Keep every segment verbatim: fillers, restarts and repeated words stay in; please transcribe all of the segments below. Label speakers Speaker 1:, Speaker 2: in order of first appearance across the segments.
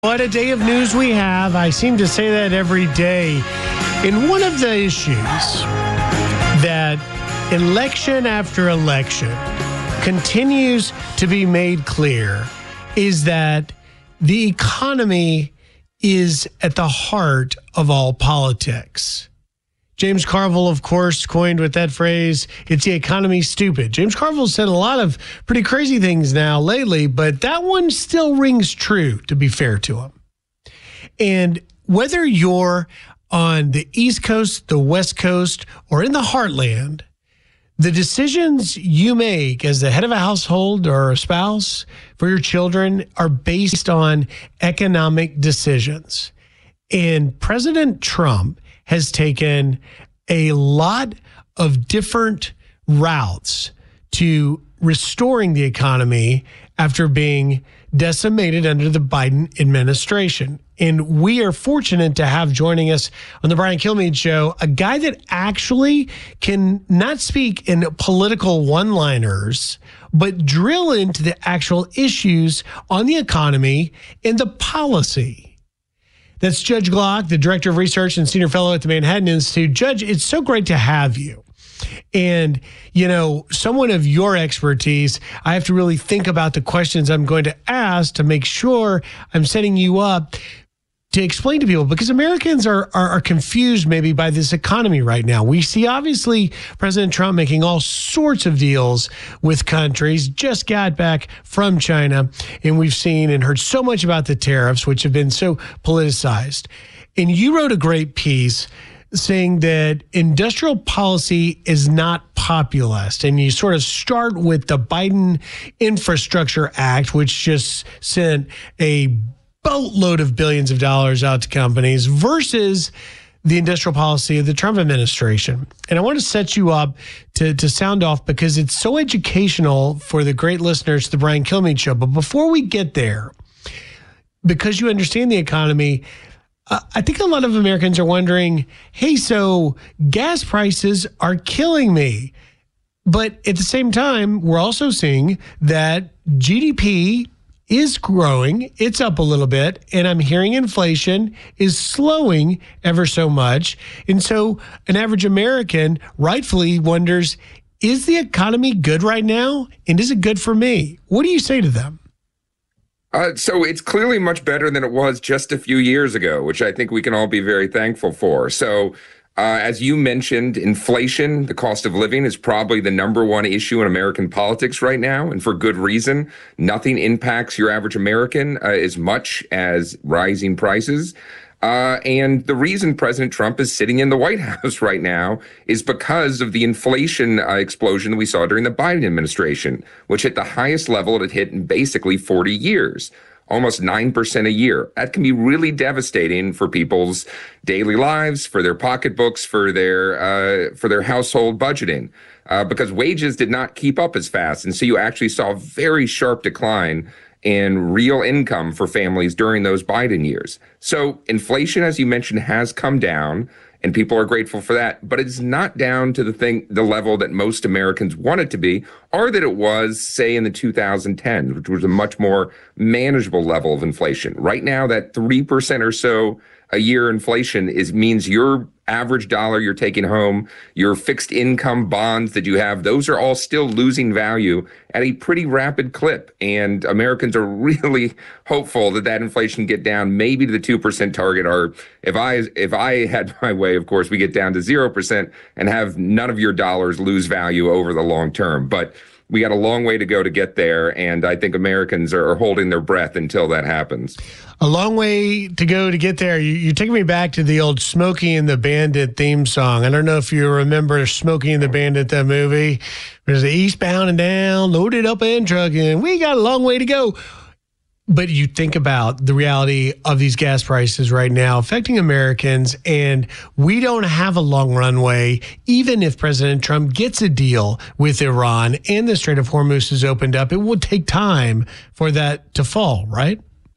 Speaker 1: What a day of news we have. I seem to say that every day. In one of the issues that election after election continues to be made clear is that the economy is at the heart of all politics. James Carville, of course, coined with that phrase, "It's the economy, stupid." James Carville said a lot of pretty crazy things now lately, but that one still rings true, to be fair to him. And whether you're on the East Coast, the West Coast, or in the heartland, the decisions you make as the head of a household or a spouse for your children are based on economic decisions. And President Trump has taken a lot of different routes to restoring the economy after being decimated under the Biden administration. And we are fortunate to have joining us on the Brian Kilmeade Show a guy that actually can not speak in political one-liners, but drill into the actual issues on the economy and the policy. That's Judge Glock, the Director of Research and Senior Fellow at the Manhattan Institute. Judge, it's so great to have you. And, you know, someone of your expertise, I have to really think about the questions I'm going to ask to make sure I'm setting you up to explain to people, because Americans are, are are confused maybe by this economy right now. We see, obviously, President Trump making all sorts of deals with countries, just got back from China, and we've seen and heard so much about the tariffs, which have been so politicized. And you wrote a great piece saying that industrial policy is not populist, and you sort of start with the Biden Infrastructure Act, which just sent a boatload of billions of dollars out to companies, versus the industrial policy of the Trump administration. And I want to set you up to, to sound off because it's so educational for the great listeners to the Brian Kilmeade Show. But before we get there, because you understand the economy, uh, I think a lot of Americans are wondering, hey, so gas prices are killing me. But at the same time, we're also seeing that G D P is growing. It's up a little bit, and I'm hearing inflation is slowing ever so much. And so an average American rightfully wonders, is the economy good right now? And is it good for me? What do you say to them?
Speaker 2: Uh, so it's clearly much better than it was just a few years ago, which I think we can all be very thankful for. So Uh, as you mentioned, inflation, the cost of living, is probably the number one issue in American politics right now, and for good reason. Nothing impacts your average American uh, as much as rising prices. Uh, and the reason President Trump is sitting in the White House right now is because of the inflation uh, explosion that we saw during the Biden administration, which hit the highest level it had hit in basically forty years. Almost nine percent a year. That can be really devastating for people's daily lives, for their pocketbooks, for their uh, for their household budgeting, uh, because wages did not keep up as fast. And so you actually saw a very sharp decline in real income for families during those Biden years. So inflation, as you mentioned, has come down, and people are grateful for that. But it's not down to the thing, the level that most Americans want it to be, or that it was, say, in the two thousand tens, which was a much more manageable level of inflation. Right now, that three percent or so a year inflation is means your average dollar you're taking home, your fixed income bonds that you have, those are all still losing value at a pretty rapid clip. And Americans are really hopeful that that inflation get down maybe to the two percent target. Or if I if I had my way, of course, we get down to zero percent and have none of your dollars lose value over the long term. But we got a long way to go to get there, and I think Americans are holding their breath until that happens.
Speaker 1: A long way to go to get there. You, you're taking me back to the old Smokey and the Bandit theme song. I don't know if you remember Smokey and the Bandit, that movie. There's the eastbound and down, loaded up and trucking. We got a long way to go. But you think about the reality of these gas prices right now affecting Americans, and we don't have a long runway. Even if President Trump gets a deal with Iran and the Strait of Hormuz is opened up, it will take time for that to fall, right?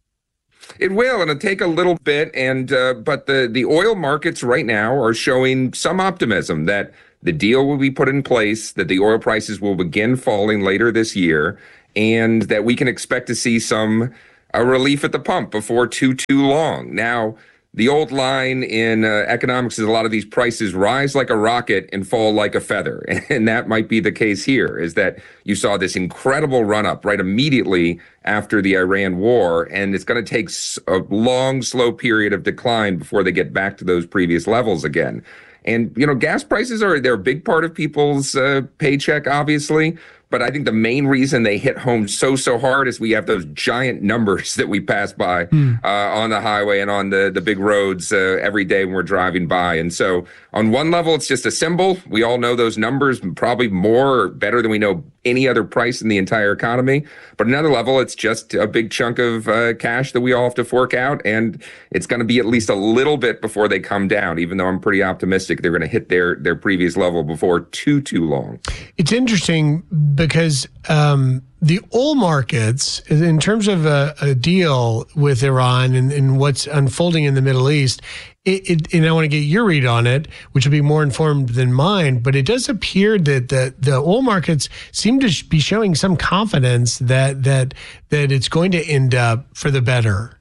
Speaker 2: It will, and it'll take a little bit. And uh, but the, the oil markets right now are showing some optimism that the deal will be put in place, that the oil prices will begin falling later this year, and that we can expect to see some a relief at the pump before too, too long. Now, the old line in uh, economics is a lot of these prices rise like a rocket and fall like a feather. And that might be the case here, is that you saw this incredible run up right immediately after the Iran war. And it's going to take a long, slow period of decline before they get back to those previous levels again. And, you know, gas prices are, they're a big part of people's uh, paycheck, obviously. But I think the main reason they hit home so, so hard is we have those giant numbers that we pass by mm. uh, on the highway and on the, the big roads uh, every day when we're driving by. And so on one level, it's just a symbol. We all know those numbers, probably more or better than we know any other price in the entire economy. But another level, it's just a big chunk of uh, cash that we all have to fork out. And it's going to be at least a little bit before they come down, even though I'm pretty optimistic they're going to hit their, their previous level before too, too long.
Speaker 1: It's interesting because um, the oil markets, in terms of a, a deal with Iran and, and what's unfolding in the Middle East, It, it, and I want to get your read on it, which will be more informed than mine, but it does appear that the, the oil markets seem to be showing some confidence that that that it's going to end up for the better.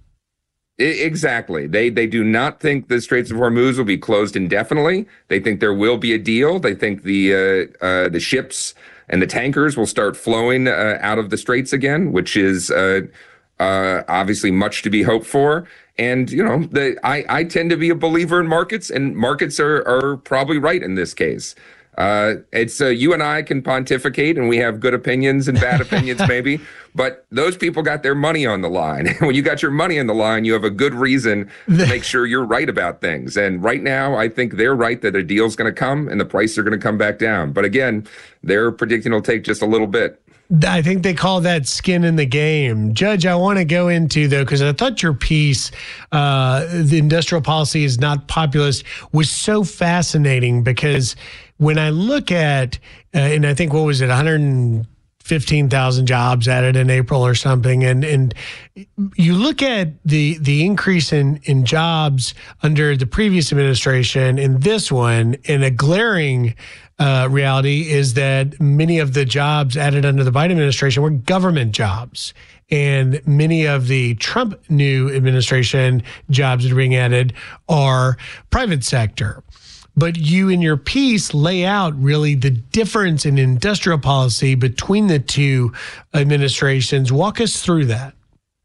Speaker 2: Exactly. They they do not think the Straits of Hormuz will be closed indefinitely. They think there will be a deal. They think the uh, uh, the ships and the tankers will start flowing uh, out of the straits again, which is uh, uh, obviously much to be hoped for. And, you know, the, I, I tend to be a believer in markets, and markets are, are probably right in this case. Uh, it's uh, you and I can pontificate, and we have good opinions and bad opinions, maybe. But those people got their money on the line. When you got your money on the line, you have a good reason to make sure you're right about things. And right now, I think they're right that a deal's going to come and the prices are going to come back down. But again, they're predicting it'll take just a little bit.
Speaker 1: I think they call that skin in the game. Judge, I want to go into, though, because I thought your piece, uh, the industrial policy is not populist, was so fascinating because when I look at, uh, and I think, what was it, one hundred fifteen thousand jobs added in April or something, and and you look at the the increase in, in jobs under the previous administration and this one, and a glaring Uh, reality is that many of the jobs added under the Biden administration were government jobs. And many of the Trump new administration jobs that are being added are private sector. But you in your piece lay out really the difference in industrial policy between the two administrations. Walk us through that.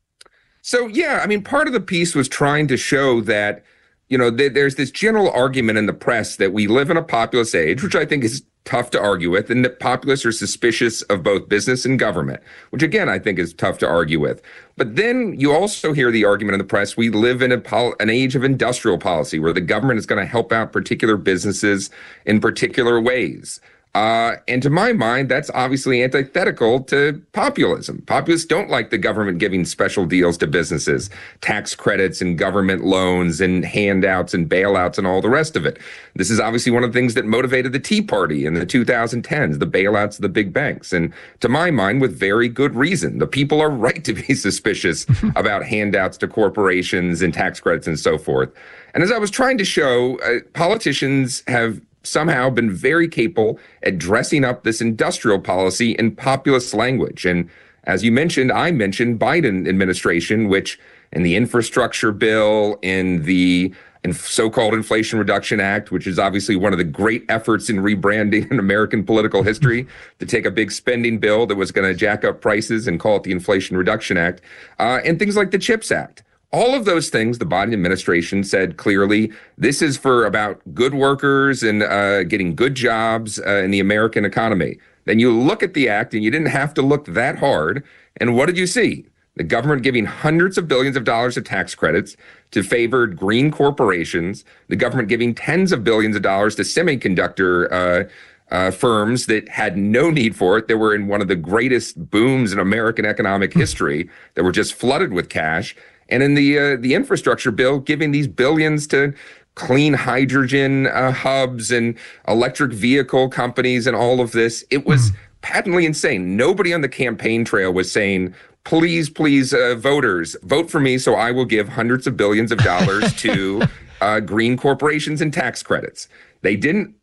Speaker 2: So, yeah, I mean, part of the piece was trying to show that, you know, th- there's this general argument in the press that we live in a populist age, which I think is tough to argue with, and that populists are suspicious of both business and government, which, again, I think is tough to argue with. But then you also hear the argument in the press, we live in a pol- an age of industrial policy where the government is going to help out particular businesses in particular ways. Uh, and to my mind, that's obviously antithetical to populism. Populists don't like the government giving special deals to businesses, tax credits and government loans and handouts and bailouts and all the rest of it. This is obviously one of the things that motivated the Tea Party in the two thousand tens, the bailouts of the big banks. And to my mind, with very good reason. The people are right to be suspicious about handouts to corporations and tax credits and so forth. And as I was trying to show, uh, politicians have somehow been very capable at dressing up this industrial policy in populist language. And as you mentioned, I mentioned Biden administration, which in the infrastructure bill, in the in so-called Inflation Reduction Act, which is obviously one of the great efforts in rebranding in American political history, to take a big spending bill that was going to jack up prices and call it the Inflation Reduction Act, uh, and things like the CHIPS Act. All of those things, the Biden administration said clearly, this is for about good workers and uh, getting good jobs uh, in the American economy. Then you look at the act and you didn't have to look that hard. And what did you see? The government giving hundreds of billions of dollars of tax credits to favored green corporations, the government giving tens of billions of dollars to semiconductor uh, uh, firms that had no need for it. They were in one of the greatest booms in American economic history that were just flooded with cash. And in the uh, the infrastructure bill, giving these billions to clean hydrogen uh, hubs and electric vehicle companies and all of this, it was mm. patently insane. Nobody on the campaign trail was saying, please, please, uh, voters, vote for me so I will give hundreds of billions of dollars to uh, green corporations and tax credits. They didn't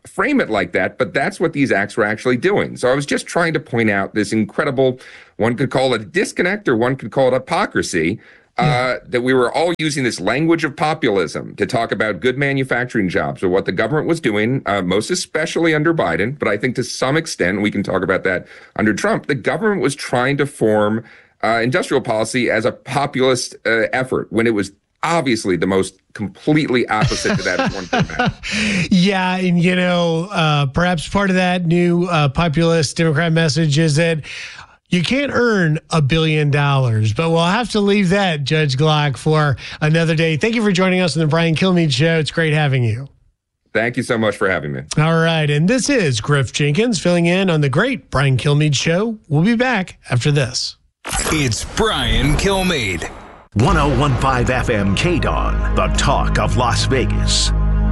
Speaker 2: frame it like that, but that's what these acts were actually doing. So I was just trying to point out this incredible, one could call it a disconnect or one could call it hypocrisy, uh, that we were all using this language of populism to talk about good manufacturing jobs or what the government was doing, uh, most especially under Biden. But I think to some extent, we can talk about that under Trump, the government was trying to form uh, industrial policy as a populist uh, effort when it was obviously the most completely opposite to that as one can imagine.
Speaker 1: Yeah, and you know, uh, perhaps part of that new uh, populist Democrat message is that you can't earn a billion dollars, but we'll have to leave that, Judge Glock, for another day. Thank you for joining us on the Brian Kilmeade Show. It's great having you.
Speaker 2: Thank you so much for having me.
Speaker 1: All right, and this is Griff Jenkins filling in on the great Brian Kilmeade Show. We'll be back after this.
Speaker 3: It's Brian Kilmeade.
Speaker 4: one oh one point five F M K D O N, the talk of Las Vegas.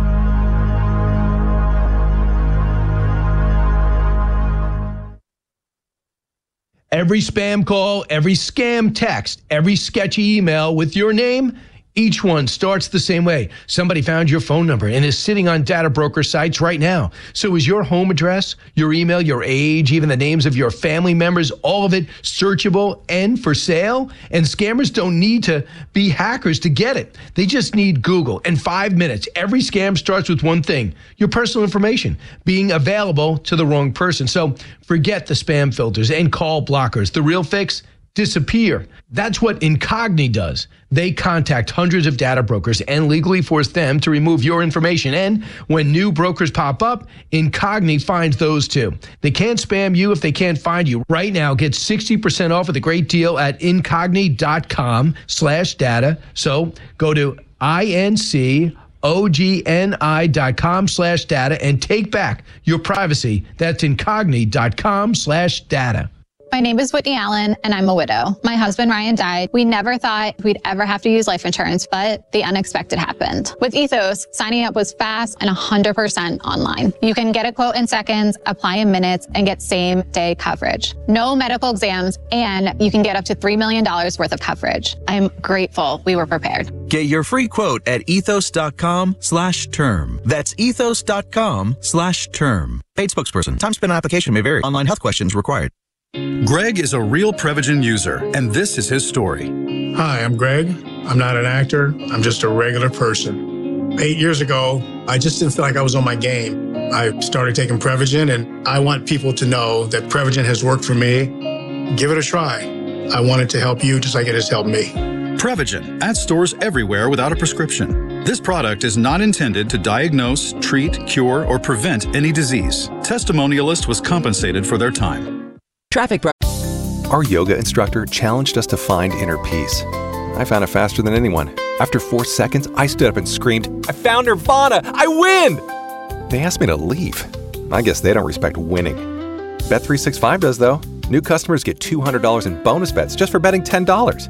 Speaker 5: Every spam call, every scam text, every sketchy email with your name, each one starts the same way. Somebody found your phone number and is sitting on data broker sites right now. So is your home address, your email, your age, even the names of your family members, all of it searchable and for sale? And scammers don't need to be hackers to get it. They just need Google. In five minutes, every scam starts with one thing: your personal information being available to the wrong person. So forget the spam filters and call blockers. The real fix: disappear. That's what Incogni does. They contact hundreds of data brokers and legally force them to remove your information. And when new brokers pop up, Incogni finds those too. They can't spam you if they can't find you. Right now, get sixty percent off with a great deal at incogni.com slash data. So go to I-N-C O-G-N-I dot com slash data and take back your privacy. That's incogni.com slash data.
Speaker 6: My name is Whitney Allen, and I'm a widow. My husband, Ryan, died. We never thought we'd ever have to use life insurance, but the unexpected happened. With Ethos, signing up was fast and one hundred percent online. You can get a quote in seconds, apply in minutes, and get same-day coverage. No medical exams, and you can get up to three million dollars worth of coverage. I'm grateful we were prepared.
Speaker 7: Get your free quote at ethos.com slash term. That's ethos.com slash term. Paid spokesperson. Time spent on application may vary. Online health questions required.
Speaker 8: Greg is a real Prevagen user, and this is his story.
Speaker 9: Hi, I'm Greg. I'm not an actor. I'm just a regular person. Eight years ago, I just didn't feel like I was on my game. I started taking Prevagen, and I want people to know that Prevagen has worked for me. Give it a try. I want it to help you just like it has helped me.
Speaker 8: Prevagen, at stores everywhere without a prescription. This product is not intended to diagnose, treat, cure, or prevent any disease. Testimonialist was compensated for their time.
Speaker 10: Traffic. Our yoga instructor challenged us to find inner peace. I found it faster than anyone. After four seconds, I stood up and screamed, "I found Nirvana! I win!" They asked me to leave. I guess they don't respect winning. Bet three sixty-five does, though. New customers get two hundred dollars in bonus bets just for betting ten dollars.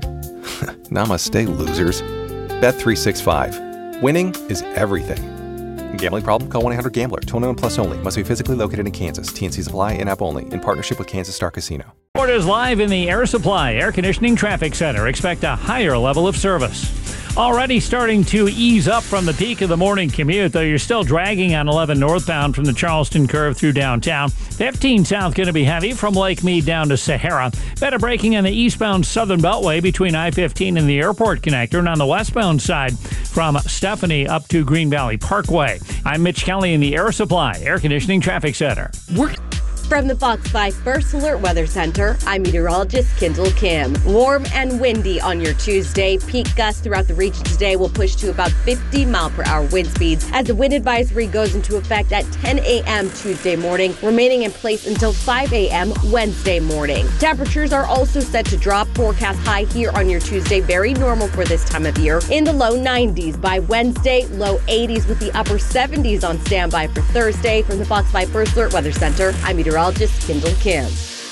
Speaker 10: Namaste, losers. Bet three sixty-five. Winning is everything. Gambling problem? Call one eight hundred gambler. twenty-one plus only. Must be physically located in Kansas. T N Cs apply. In-app only. In partnership with Kansas Star Casino.
Speaker 11: Orders live in the Air Supply Air Conditioning Traffic Center. Expect a higher level of service. Already starting to ease up from the peak of the morning commute, though you're still dragging on eleven northbound from the Charleston curve through downtown. fifteen south going to be heavy from Lake Mead down to Sahara. Better braking on the eastbound Southern Beltway between I fifteen and the airport connector, and on the westbound side from Stephanie up to Green Valley Parkway. I'm Mitch Kelly in the Air Supply Air Conditioning Traffic Center.
Speaker 12: We're From the Fox five First Alert Weather Center, I'm meteorologist Kendall Kim. Warm and windy on your Tuesday. Peak gusts throughout the region today will push to about fifty mile per hour wind speeds as the wind advisory goes into effect at ten a.m. Tuesday morning, remaining in place until five a.m. Wednesday morning. Temperatures are also set to drop. Forecast high here on your Tuesday, very normal for this time of year. In the low nineties by Wednesday, low eighties with the upper seventies on standby for Thursday. From the Fox five First Alert Weather Center, I'm meteorologist Kendall Kim.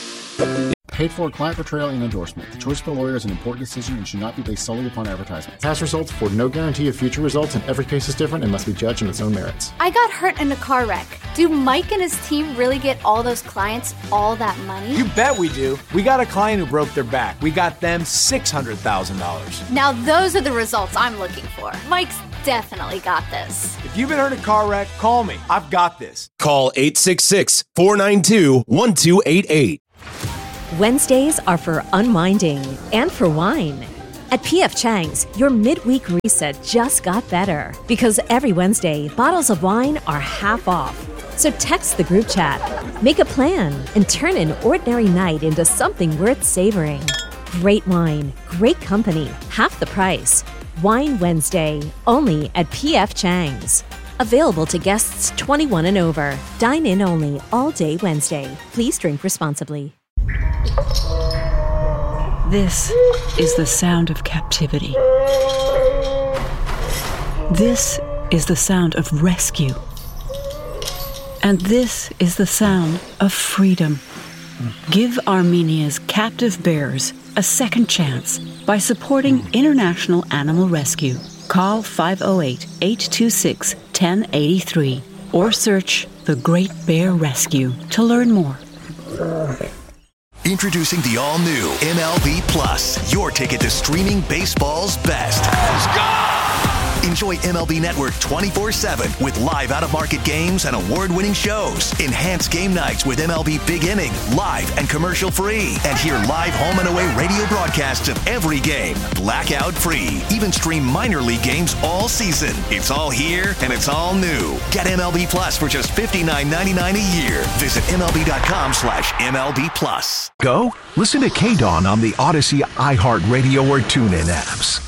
Speaker 13: Paid for client portrayal and endorsement. The choice of a lawyer is an important decision and should not be based solely upon advertisement. Past results afford no guarantee of future results, and every case is different and must be judged on its own merits.
Speaker 14: I got hurt in a car wreck. Do Mike and his team really get all those clients all that money?
Speaker 15: You bet we do. We got a client who broke their back. We got them six hundred thousand dollars.
Speaker 14: Now those are the results I'm looking for. Mike's definitely got this.
Speaker 15: If you've been hurt in a car wreck, call me. I've got this.
Speaker 16: Call eight six six, four nine two, one two eight eight.
Speaker 17: Wednesdays are for unwinding and for wine. At P F Chang's, your midweek reset just got better because every Wednesday, bottles of wine are half off. So text the group chat, make a plan, and turn an ordinary night into something worth savoring. Great wine, great company, half the price. Wine Wednesday, only at P F Chang's. Available to guests twenty-one and over. Dine in only all day Wednesday. Please drink responsibly.
Speaker 18: This is the sound of captivity. This is the sound of rescue. And this is the sound of freedom. Give Armenia's captive bears a second chance by supporting International Animal Rescue. Call five oh eight, eight two six, one oh eight three or search The Great Bear Rescue to learn more.
Speaker 19: Introducing the all-new M L B Plus, your ticket to streaming baseball's best. Let's go! Enjoy M L B Network twenty-four seven with live out-of-market games and award-winning shows. Enhance game nights with M L B Big Inning, live and commercial-free. And hear live home and away radio broadcasts of every game, blackout-free. Even stream minor league games all season. It's all here and it's all new. Get M L B Plus for just fifty-nine ninety-nine a year. Visit MLB.com slash MLB Plus.
Speaker 4: Go? Listen to K-Dawn on the Odyssey, iHeartRadio, or TuneIn apps.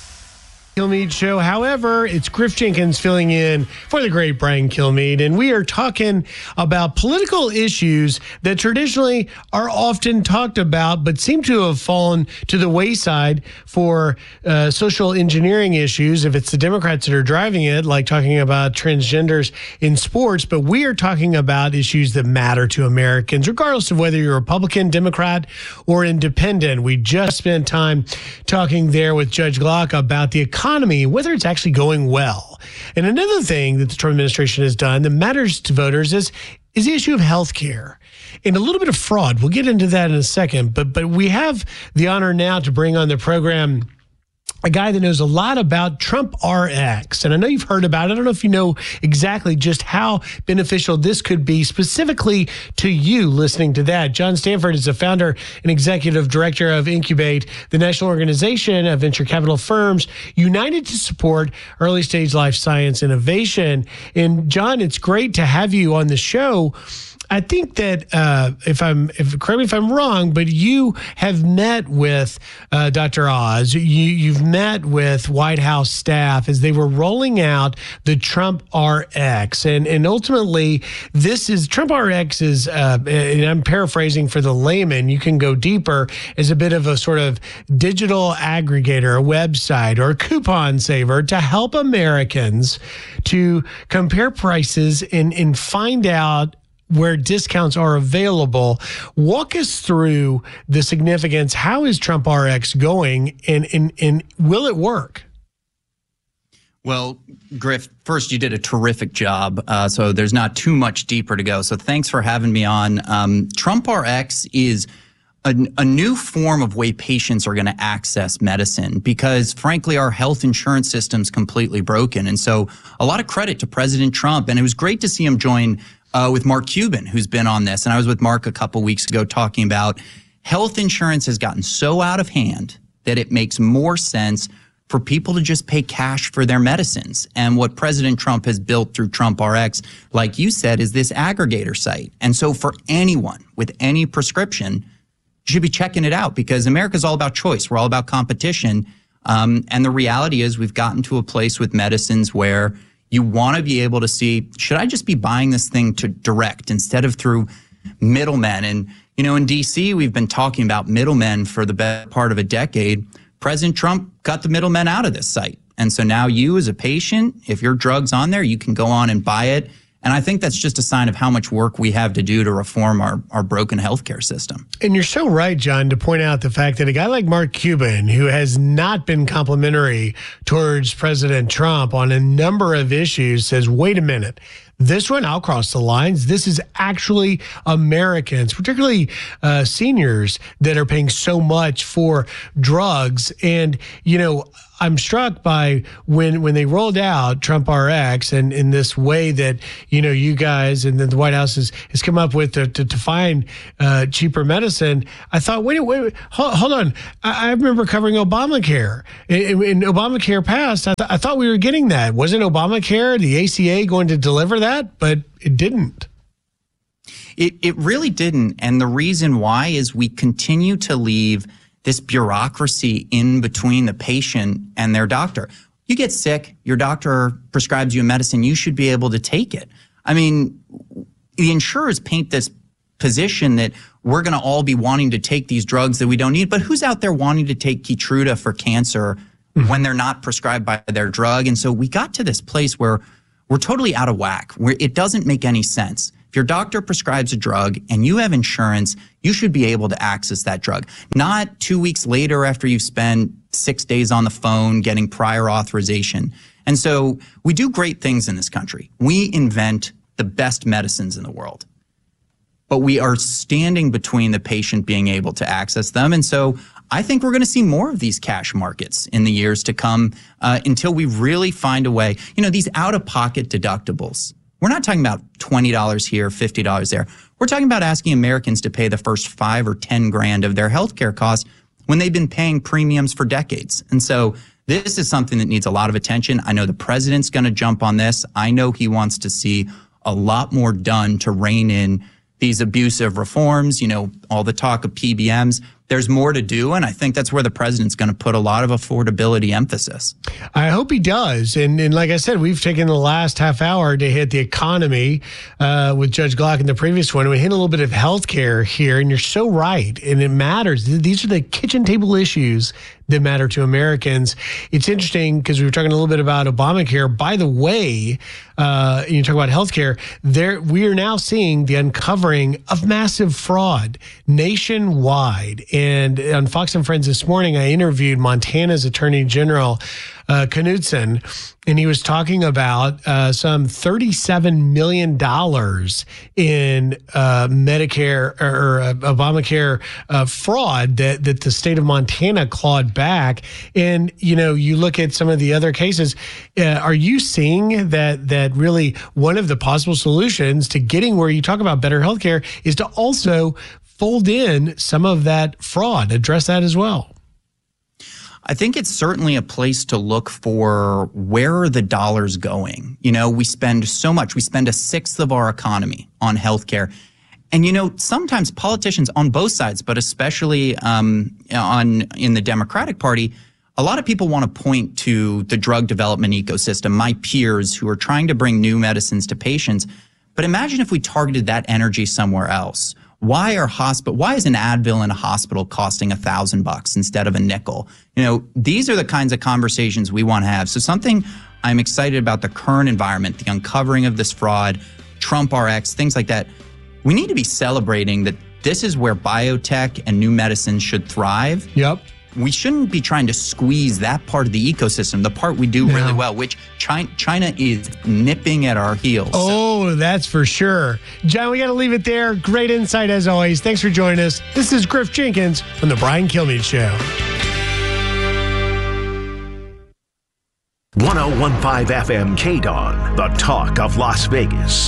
Speaker 1: Kilmeade Show. However, it's Griff Jenkins filling in for the great Brian Kilmeade, and we are talking about political issues that traditionally are often talked about but seem to have fallen to the wayside for uh, social engineering issues if it's the Democrats that are driving it, like talking about transgenders in sports. But we are talking about issues that matter to Americans, regardless of whether you're Republican, Democrat, or independent. We just spent time talking there with Judge Glock about the economy. economy, whether it's actually going well. And another thing that the Trump administration has done that matters to voters is, is the issue of health care and a little bit of fraud. We'll get into that in a second, but but we have the honor now to bring on the program a guy that knows a lot about Trump R X. And I know you've heard about it. I don't know if you know exactly just how beneficial this could be specifically to you listening to that. John Stanford is the founder and executive director of Incubate, the national organization of venture capital firms united to support early stage life science innovation. And John, it's great to have you on the show. I think that uh, if I'm, if correct me if I'm wrong, but you have met with uh, Doctor Oz. You, you've met with White House staff as they were rolling out the Trump R X, and and ultimately this is Trump R X is, uh, and I'm paraphrasing for the layman. You can go deeper, is a bit of a sort of digital aggregator, a website or a coupon saver to help Americans to compare prices and and find out where discounts are available. Walk us through the significance. How is Trump R X going, and, and, and will it work?
Speaker 20: Well, Griff, first, you did a terrific job, uh, so there's not too much deeper to go. So thanks for having me on. Um, Trump R X is a, a new form of way patients are going to access medicine because, frankly, our health insurance system's completely broken. And so a lot of credit to President Trump, and it was great to see him join Uh, with Mark Cuban, who's been on this. And I was with Mark a couple weeks ago talking about health insurance has gotten so out of hand that it makes more sense for people to just pay cash for their medicines. And what President Trump has built through Trump R X, like you said, is this aggregator site. And so for anyone with any prescription, you should be checking it out because America's all about choice. We're all about competition. Um, and the reality is we've gotten to a place with medicines where you want to be able to see, should I just be buying this thing to direct instead of through middlemen? And, you know, in D C, we've been talking about middlemen for the better part of a decade. President Trump cut the middlemen out of this site. And so now you as a patient, if your drug's on there, you can go on and buy it. And I think that's just a sign of how much work we have to do to reform our, our broken healthcare system.
Speaker 1: And you're so right, John, to point out the fact that a guy like Mark Cuban, who has not been complimentary towards President Trump on a number of issues, says, wait a minute, this one, I'll cross the lines. This is actually Americans, particularly uh, seniors, that are paying so much for drugs. And, you know, I'm struck by when when they rolled out Trump R X and in this way that, you know, you guys and then the White House has, has come up with to, to, to find uh, cheaper medicine. I thought, wait, wait, wait hold, hold on. I, I remember covering Obamacare. In, in Obamacare passed, I, th- I thought we were getting that. Wasn't Obamacare, the A C A, going to deliver that? But it didn't.
Speaker 20: It it really didn't. And the reason why is we continue to leave this bureaucracy in between the patient and their doctor. You get sick, your doctor prescribes you a medicine, you should be able to take it. I mean, the insurers paint this position that we're going to all be wanting to take these drugs that we don't need, but who's out there wanting to take Keytruda for cancer mm-hmm. when they're not prescribed by their drug? And so we got to this place where we're totally out of whack, where it doesn't make any sense. If your doctor prescribes a drug and you have insurance, you should be able to access that drug. Not two weeks later after you've spent six days on the phone getting prior authorization. And so we do great things in this country. We invent the best medicines in the world. But we are standing between the patient being able to access them. And so I think we're going to see more of these cash markets in the years to come uh, until we really find a way. You know, these out-of-pocket deductibles. We're not talking about twenty dollars here, fifty dollars there. We're talking about asking Americans to pay the first five or ten grand of their healthcare costs when they've been paying premiums for decades. And so this is something that needs a lot of attention. I know the president's going to jump on this. I know he wants to see a lot more done to rein in these abusive reforms, you know, all the talk of P B Ms. There's more to do, and I think that's where the president's going to put a lot of affordability emphasis.
Speaker 1: I hope he does. And, and like I said, we've taken the last half hour to hit the economy uh, with Judge Glock in the previous one. We hit a little bit of healthcare here, and you're so right, and it matters. These are the kitchen table issues that matter to Americans. It's interesting because we were talking a little bit about Obamacare. By the way, uh, you talk about healthcare, there we are now seeing the uncovering of massive fraud nationwide. And on Fox and Friends this morning, I interviewed Montana's Attorney General uh, Knudsen, and he was talking about uh, some thirty-seven million dollars in uh, Medicare or uh, Obamacare uh, fraud that, that the state of Montana clawed back. And, you know, you look at some of the other cases. Uh, are you seeing that that really one of the possible solutions to getting where you talk about better healthcare is to also fold in some of that fraud, address that as well?
Speaker 20: I think it's certainly a place to look for where are the dollars going. You know, we spend so much. We spend a sixth of our economy on healthcare. And, you know, sometimes politicians on both sides, but especially um, on in the Democratic Party, a lot of people want to point to the drug development ecosystem, my peers who are trying to bring new medicines to patients. But imagine if we targeted that energy somewhere else. Why are hospital? Why is an Advil in a hospital costing a thousand bucks instead of a nickel? You know, these are the kinds of conversations we want to have. So something I'm excited about the current environment, the uncovering of this fraud, Trump R X, things like that. We need to be celebrating that this is where biotech and new medicine should thrive.
Speaker 1: Yep.
Speaker 20: We shouldn't be trying to squeeze that part of the ecosystem, the part we do no. really well, which China, China is nipping at our heels.
Speaker 1: Oh, that's for sure. John, we got to leave it there. Great insight as always. Thanks for joining us. This is Griff Jenkins from The Brian Kilmeade Show.
Speaker 4: one oh one point five F M K D O N, the talk of Las Vegas.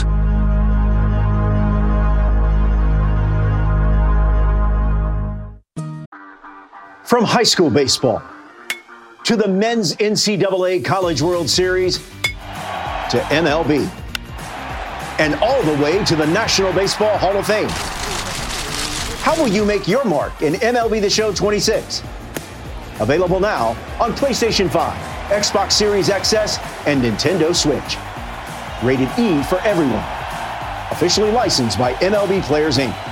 Speaker 21: From high school baseball to the men's N C double A College World Series to M L B and all the way to the National Baseball Hall of Fame. How will you make your mark in M L B The Show twenty-six? Available now on PlayStation five, Xbox Series X S, and Nintendo Switch. Rated E for everyone. Officially licensed by M L B Players, Incorporated.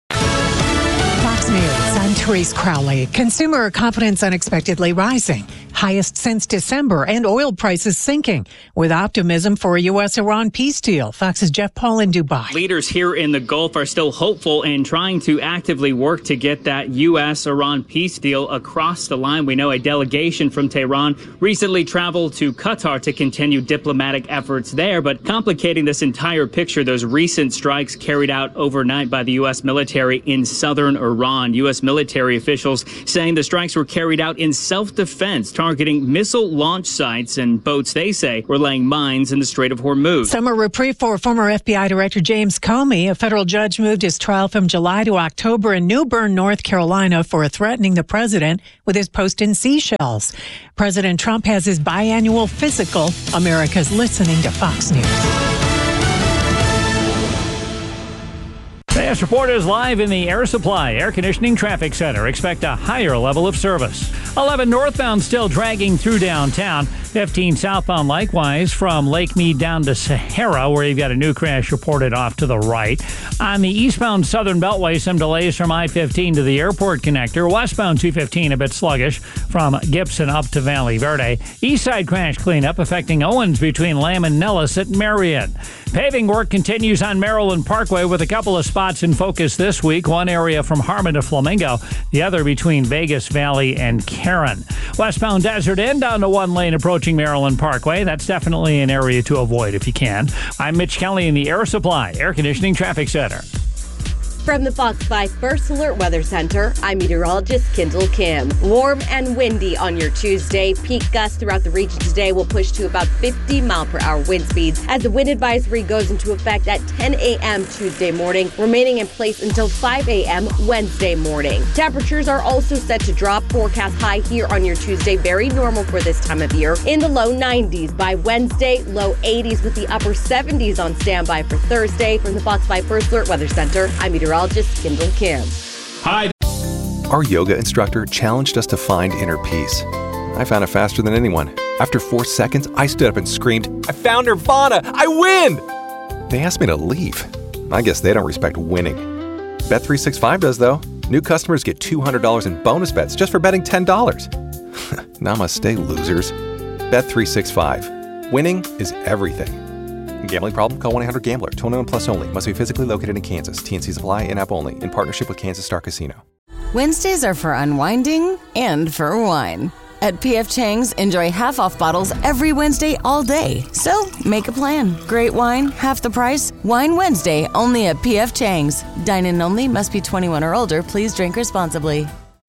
Speaker 22: News. I'm Therese Crowley. Consumer confidence unexpectedly rising.
Speaker 2: highest since December, and oil prices sinking, with optimism for a U S Iran peace deal. Fox's Jeff Paul in Dubai.
Speaker 22: Leaders here in the Gulf are still hopeful and trying to actively work to get that U S Iran peace deal across the line. We know a delegation from Tehran recently traveled to Qatar to continue diplomatic efforts there, but complicating this entire picture, those recent strikes carried out overnight by the U S military in southern Iran. U S military officials saying the strikes were carried out in self-defense, targeting missile launch sites and boats they say were laying mines in the Strait of Hormuz.
Speaker 2: Summer reprieve for former F B I Director James Comey. A federal judge moved his trial from July to October in New Bern, North Carolina, for threatening the president with his post in seashells. President Trump has his biannual physical. America's listening to Fox News.
Speaker 11: The Fast Report is live in the Air Supply Air Conditioning Traffic Center. Expect a higher level of service. eleven northbound still dragging through downtown. fifteen southbound likewise from Lake Mead down to Sahara, where you've got a new crash reported off to the right. On the eastbound Southern Beltway, some delays from I fifteen to the airport connector. Westbound two fifteen a bit sluggish from Gibson up to Valley Verde. East side crash cleanup affecting Owens between Lamb and Nellis at Marion. Paving work continues on Maryland Parkway with a couple of spots in focus this week. One area from Harmon to Flamingo, the other between Vegas Valley and Karen. Westbound Desert Inn down to one lane approaching Maryland Parkway. That's definitely an area to avoid if you can. I'm Mitch Kelly in the Air Supply Air Conditioning Traffic Center.
Speaker 12: From the Fox five First Alert Weather Center, I'm meteorologist Kendall Kim. Warm and windy on your Tuesday. Peak gusts throughout the region today will push to about fifty mile per hour wind speeds as the wind advisory goes into effect at ten a.m. Tuesday morning, remaining in place until five a.m. Wednesday morning. Temperatures are also set to drop. Forecast high here on your Tuesday, very normal for this time of year, in the low nineties. By Wednesday, low eighties with the upper seventies on standby for Thursday. From the Fox five First Alert Weather Center, I'm meteorologist Kendall Kim.
Speaker 10: Hi. Our yoga instructor challenged us to find inner peace. I found it faster than anyone. After four seconds, I stood up and screamed, I found Nirvana! I win! They asked me to leave. I guess they don't respect winning. Bet three sixty-five does, though. New customers get two hundred dollars in bonus bets just for betting ten dollars. Namaste, losers. Bet three sixty-five. Winning is everything. Gambling problem? Call one eight hundred gambler. twenty-one plus only. Must be physically located in Kansas. T N Cs apply. In-app only. In partnership with Kansas Star Casino.
Speaker 23: Wednesdays are for unwinding and for wine. At P F Chang's, enjoy half-off bottles every Wednesday all day. So, make a plan. Great wine, half the price. Wine Wednesday, only at P F Chang's. Dine-in only. Must be twenty-one or older. Please drink responsibly.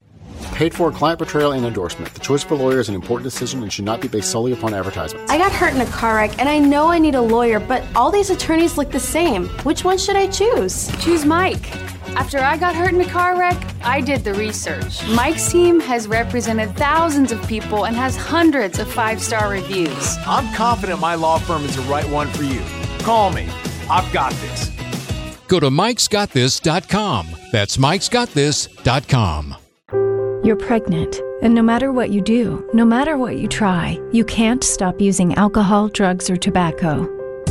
Speaker 13: Paid for client portrayal and endorsement. The choice of a lawyer is an important decision and should not be based solely upon advertisements.
Speaker 24: I got hurt in a car wreck, and I know I need a lawyer, but all these attorneys look the same. Which one should I choose?
Speaker 25: Choose Mike. After I got hurt in a car wreck, I did the research. Mike's team has represented thousands of people and has hundreds of five-star reviews.
Speaker 15: I'm confident my law firm is the right one for you. Call me. I've got this.
Speaker 26: Go to mikes got this dot com. That's mikes got this dot com.
Speaker 27: You're pregnant, and no matter what you do, no matter what you try, you can't stop using alcohol, drugs, or tobacco.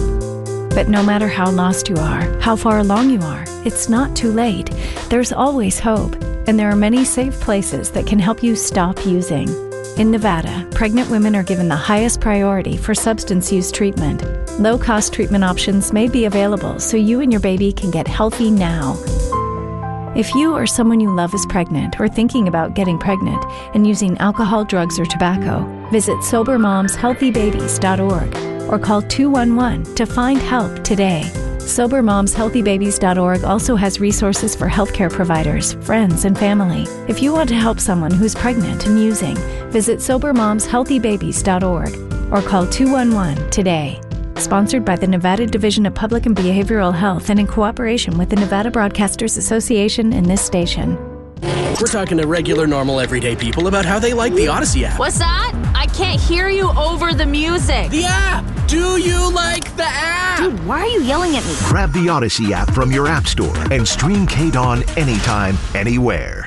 Speaker 27: But no matter how lost you are, how far along you are, it's not too late. There's always hope, and there are many safe places that can help you stop using. In Nevada, pregnant women are given the highest priority for substance use treatment. Low-cost treatment options may be available so you and your baby can get healthy now. If you or someone you love is pregnant or thinking about getting pregnant and using alcohol, drugs, or tobacco, visit sober moms healthy babies dot org or call two one one to find help today. sober moms healthy babies dot org also has resources for healthcare providers, friends, and family. If you want to help someone who's pregnant and using, visit sober moms healthy babies dot org or call two one one today. Sponsored by the Nevada Division of Public and Behavioral Health and in cooperation with the Nevada Broadcasters Association and this station.
Speaker 28: We're talking to regular, normal, everyday people about how they like the Odyssey app.
Speaker 29: What's that? I can't hear you over the music.
Speaker 28: The app! Do you like the app?
Speaker 29: Dude, why are you yelling at me?
Speaker 4: Grab the Odyssey app from your app store and stream K-Dawn anytime, anywhere.